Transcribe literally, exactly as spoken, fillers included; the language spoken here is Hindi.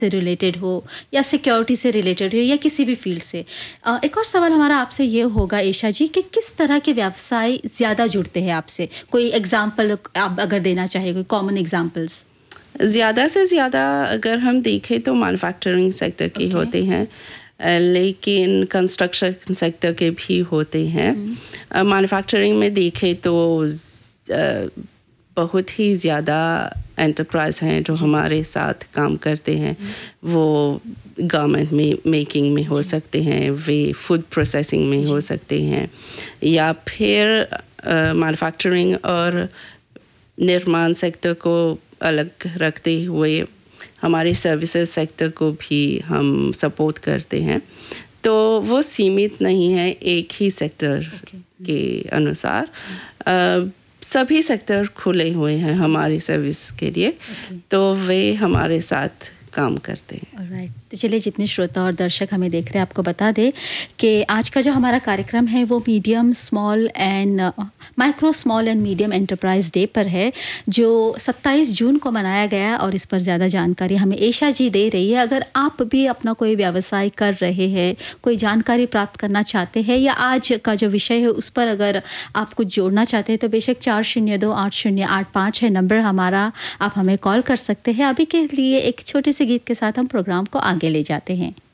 से रिलेटेड हो या सिक्योरिटी से रिलेटेड हो या किसी भी फील्ड से। अ, एक और सवाल हमारा आपसे ये होगा ईशा जी कि किस तरह के व्यवसाय ज़्यादा जुड़ते हैं आपसे? कोई एग्जांपल आप अगर देना चाहें, कोई कॉमन एग्जांपल्स? ज़्यादा से ज़्यादा अगर हम देखें तो मैन्युफैक्चरिंग सेक्टर के Okay. होते हैं, अ, लेकिन कंस्ट्रक्शन सेक्टर के भी होते हैं। मैन्युफैक्चरिंग में देखें तो अ, बहुत ही ज़्यादा एंटरप्राइज हैं जो हमारे साथ काम करते हैं। वो गारमेंट में मेकिंग में हो सकते हैं, वे फूड प्रोसेसिंग में हो सकते हैं, या फिर मैन्युफैक्चरिंग और निर्माण सेक्टर को अलग रखते हुए हमारे सर्विसेज सेक्टर को भी हम सपोर्ट करते हैं। तो वो सीमित नहीं है एक ही सेक्टर okay. के अनुसार। uh, सभी सेक्टर खुले हुए हैं हमारी सर्विस के लिए okay. तो वे हमारे साथ काम करते हैं। राइट, तो चलिए जितने श्रोता और दर्शक हमें देख रहे हैं आपको बता दें कि आज का जो हमारा कार्यक्रम है वो medium small and micro small and medium enterprise day पर है, जो सत्ताईस जून को मनाया गया। और इस पर ज़्यादा जानकारी हमें ईशा जी दे रही है। अगर आप भी अपना कोई व्यवसाय कर रहे हैं, कोई जानकारी प्राप्त करना चाहते हैं या आज का जो विषय है उस पर अगर आप कुछ जोड़ना चाहते हैं तो बेशक चार शून्य दो आठ शून्य आठ पाँच है नंबर हमारा, आप हमें कॉल कर सकते हैं। अभी के लिए एक छोटे से गीत के साथ हम प्रोग्राम को आगे ले जाते हैं।